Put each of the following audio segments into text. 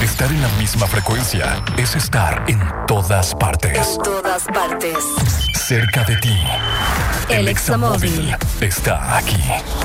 Estar en la misma frecuencia es estar en todas partes. En todas partes. Cerca de ti. El Examóvil está aquí.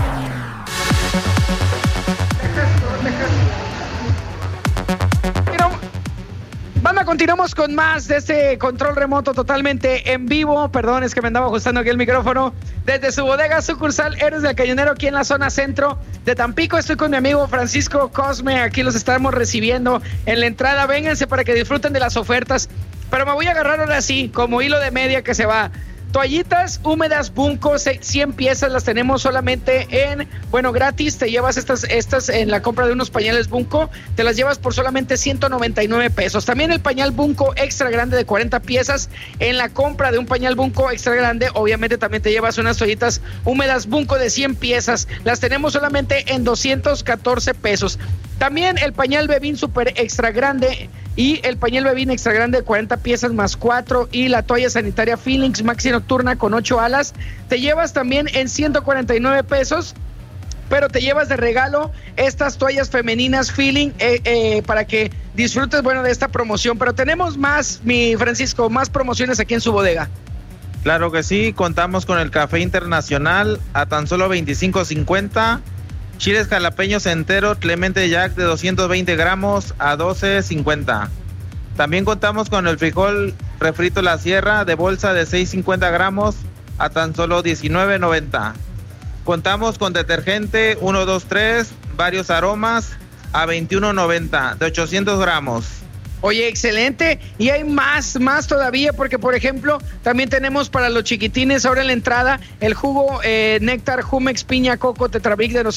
Banda, continuamos con más de este control remoto totalmente en vivo. Perdón, es que me andaba ajustando aquí el micrófono. Desde su bodega sucursal Héroes del Cañonero, aquí en la zona centro de Tampico. Estoy con mi amigo Francisco Cosme. Aquí los estamos recibiendo en la entrada. Vénganse para que disfruten de las ofertas. Pero me voy a agarrar ahora sí, como hilo de media que se va. Toallitas húmedas Bunko, 100 piezas, las tenemos solamente gratis. Te llevas estas en la compra de unos pañales Bunko, te las llevas por solamente 199 pesos. También el pañal Bunko extra grande de 40 piezas, en la compra de un pañal Bunko extra grande, obviamente también te llevas unas toallitas húmedas Bunko de 100 piezas, las tenemos solamente en 214 pesos. También el pañal Bebín super extra grande y el pañal Bebín extra grande de 40 piezas más 4 y la toalla sanitaria Feelings Maxi Nocturna con 8 alas, te llevas también en 149 pesos, pero te llevas de regalo estas toallas femeninas Feeling para que disfrutes, de esta promoción. Pero tenemos más, mi Francisco, más promociones aquí en su bodega. Claro que sí, contamos con el café internacional a tan solo $25.50, chiles jalapeños enteros Clemente Jack de 220 gramos a $12.50. También contamos con el frijol refrito La Sierra de bolsa de 650 gramos a tan solo $19.90. Contamos con detergente 123, varios aromas a $21.90 de 800 gramos. Oye, excelente. Y hay más todavía, porque por ejemplo, también tenemos para los chiquitines ahora en la entrada el jugo Néctar Jumex Piña Coco Tetrabric de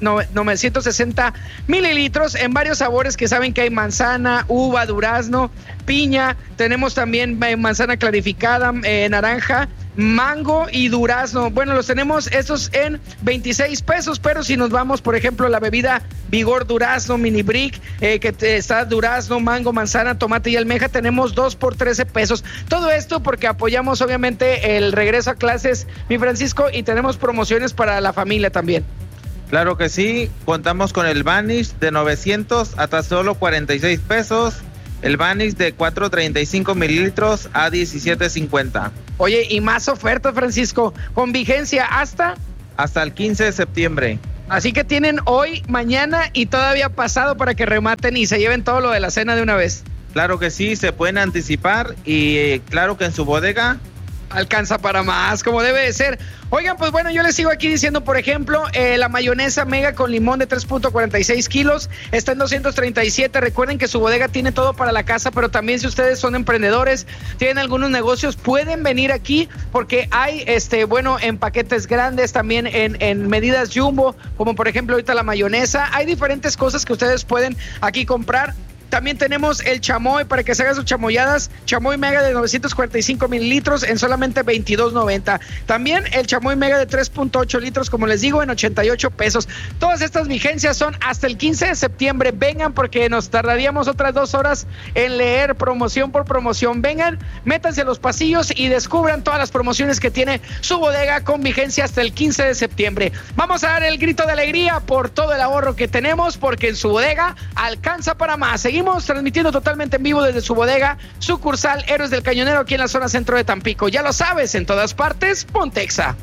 960 mililitros en varios sabores que saben que hay manzana, uva, durazno, piña. Tenemos también manzana clarificada, naranja, mango y durazno. Bueno, los tenemos estos en 26 pesos, pero si nos vamos, por ejemplo, la bebida Vigor Durazno Mini Brick, que está durazno, mango, manzana, tomate y almeja, tenemos 2 por 13 pesos. Todo esto porque apoyamos obviamente el regreso a clases, mi Francisco, y tenemos promociones para la familia también. Claro que sí, contamos con el Vanish de 900 hasta solo 46 pesos. El Vanish de 435 mililitros a $17.50. Oye, y más ofertas, Francisco, con vigencia hasta el 15 de septiembre. Así que tienen hoy, mañana y todavía pasado para que rematen y se lleven todo lo de la cena de una vez. Claro que sí, se pueden anticipar y claro que en su bodega alcanza para más, como debe de ser. Oigan, pues bueno, yo les sigo aquí diciendo, por ejemplo, la mayonesa Mega con limón de 3.46 kilos está en 237. Recuerden que su bodega tiene todo para la casa, pero también si ustedes son emprendedores, tienen algunos negocios, pueden venir aquí porque hay, en paquetes grandes, también en medidas jumbo, como por ejemplo ahorita la mayonesa. Hay diferentes cosas que ustedes pueden aquí comprar. También tenemos el chamoy para que se hagan sus chamoyadas, chamoy Mega de 945 mililitros en solamente $22.90. También el chamoy Mega de 3.8 litros, como les digo, en 88 pesos. Todas estas vigencias son hasta el 15 de septiembre. Vengan porque nos tardaríamos otras 2 horas en leer promoción por promoción. Vengan, métanse a los pasillos y descubran todas las promociones que tiene su bodega con vigencia hasta el 15 de septiembre. Vamos a dar el grito de alegría por todo el ahorro que tenemos, porque en su bodega alcanza para más. Seguimos transmitiendo totalmente en vivo desde su bodega, sucursal Héroes del Cañonero, aquí en la zona centro de Tampico. Ya lo sabes, en todas partes, Pontexa.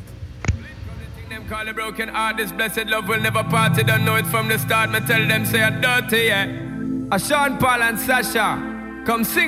Call a broken heart, this blessed love will never part. You don't know it from the start. Me tell them say I'm dirty, yeah. A Sean Paul and Sasha, come sing.